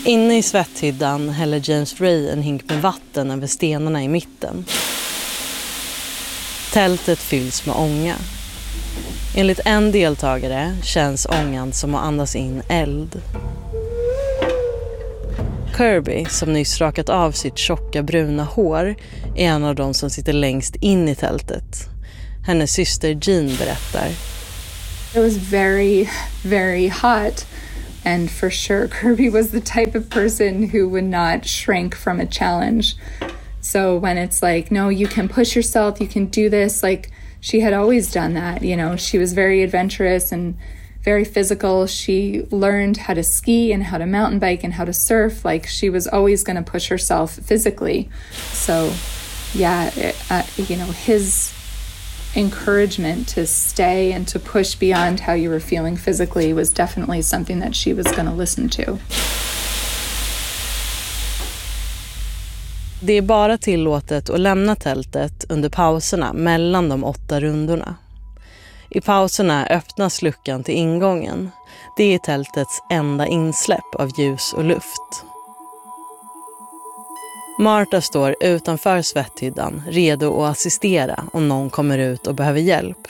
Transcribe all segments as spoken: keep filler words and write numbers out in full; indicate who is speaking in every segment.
Speaker 1: Inne i svetthyddan häller James Ray en hink med vatten över stenarna i mitten. Tältet fylls med ånga. Enligt en deltagare känns ångan som att andas in eld. Kirby, som nyss rakat av sitt tjocka bruna hår, är en av de som sitter längst in i tältet. Hennes syster Jean berättar.
Speaker 2: It was very, very hot. And for sure, Kirby was the type of person who would not shrink from a challenge. So when it's like, no, you can push yourself, you can do this, like she had always done that. You know, she was very adventurous and very physical. She learned how to ski and how to mountain bike and how to surf. Like she was always going to push herself physically. So yeah, it, uh, you know, his encouragement to stay and to push beyond how you were feeling physically was definitely something that she was going to listen to.
Speaker 1: Det är bara tillåtet att lämna tältet under pauserna mellan de åtta rundorna. I pauserna öppnas luckan till ingången. Det är tältets enda insläpp av ljus och luft. Marta står utanför svetthyddan, redo att assistera om någon kommer ut och behöver hjälp.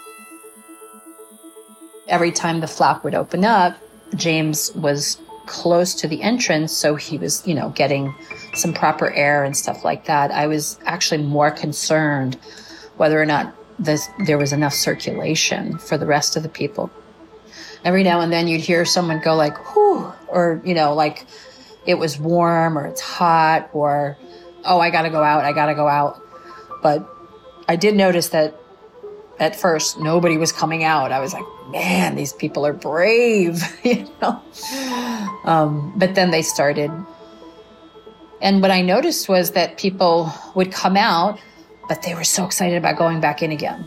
Speaker 3: Every time the flap would open up, James was close to the entrance, so he was, you know, getting some proper air and stuff like that. I was actually more concerned whether or not this, there was enough circulation for the rest of the people. Every now and then you'd hear someone go like, whew, or, you know, like it was warm or it's hot or, oh, I gotta go out, I gotta go out. But I did notice that at first nobody was coming out. I was like, man, these people are brave, you know. Um, but then they started. And what I noticed was that people would come out, but they were so excited about going back in again.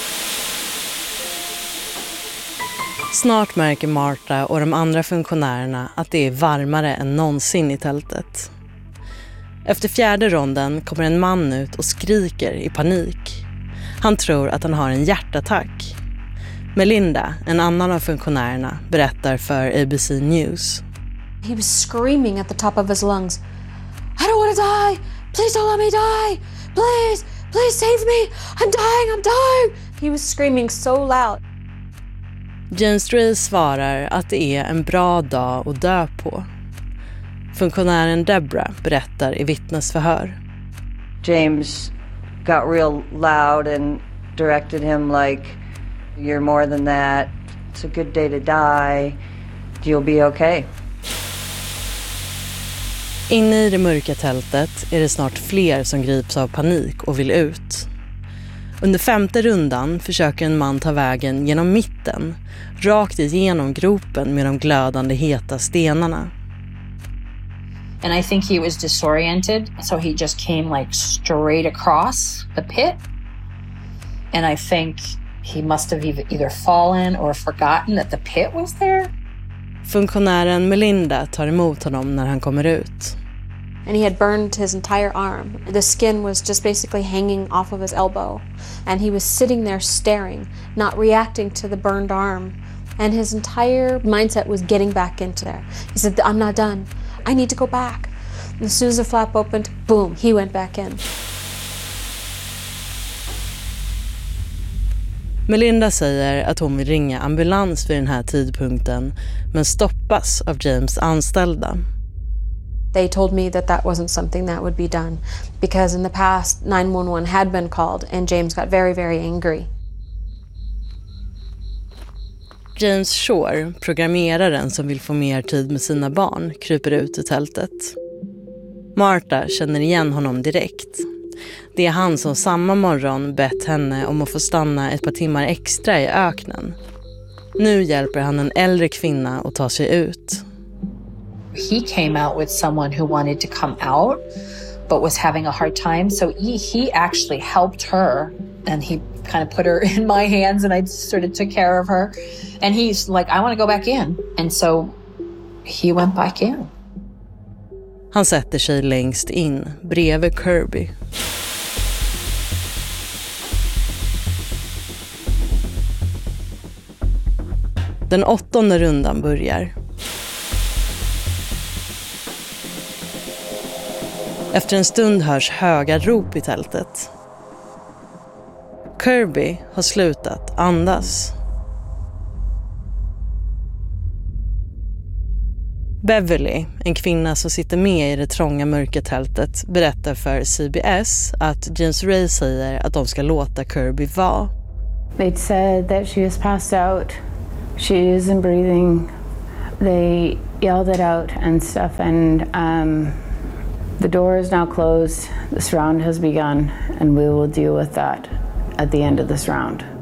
Speaker 1: Snart märker Marta och de andra funktionärerna att det är varmare än någonsin i tältet. Efter fjärde ronden kommer en man ut och skriker i panik. Han tror att han har en hjärtattack. Melinda, en annan av funktionärerna, berättar för A B C News.
Speaker 4: He was screaming at the top of his lungs. I don't want to die! Please don't let me die! Please! Please save me! I'm dying! I'm dying! He was screaming so loud.
Speaker 1: James Ray svarar att det är en bra dag att dö på. Funktionären Deborah berättar i vittnesförhör.
Speaker 5: James got real loud and directed him like, you're more than that. It's a good day to die. You'll be okay.
Speaker 1: Inne i det mörka tältet är det snart fler som grips av panik och vill ut. Under femte rundan försöker en man ta vägen genom mitten, rakt igenom gropen med de glödande heta stenarna.
Speaker 3: And I think he was disoriented, so he just came like straight across the pit. And I think he must have either fallen or forgotten that the pit was there.
Speaker 1: Funktionären Melinda tar emot honom när han kommer ut.
Speaker 4: And he had burned his entire arm. The skin was just basically hanging off of his elbow. And he was sitting there staring, not reacting to the burned arm. And his entire mindset was getting back into there. He said, I'm not done. I need to go back. And as soon as the flap opened, boom, he went back in.
Speaker 1: Melinda säger att hon vill ringa ambulans vid den här tidpunkten, men stoppas av James anställda.
Speaker 4: They told me that that wasn't something that would be done because in the past nine one one had been called and James got very, very angry.
Speaker 1: James Shore, programmeraren som vill få mer tid med sina barn, kryper ut i tältet. Marta känner igen honom direkt. Det är han som samma morgon bett henne om att få stanna ett par timmar extra i öknen. Nu hjälper han en äldre kvinna att ta sig ut.
Speaker 3: He came out with someone who wanted to come out but was having a hard time, so he, he actually helped her and he kind of put her in my hands and I sort of took care of her. And he's like, I want to go back in. And so he went back in.
Speaker 1: Han sätter sig längst in, bredvid Kirby. Den åttonde rundan börjar. Efter en stund hörs höga rop i tältet. Kirby har slutat andas. Beverly, en kvinna som sitter med i det trånga mörka tältet, berättar för C B S att James Ray säger att de ska låta Kirby vara.
Speaker 6: They said that she has passed out. She isn't breathing. They yelled it out and stuff, and um, the door is now closed. This round has begun, and we will deal with that at the end of this round.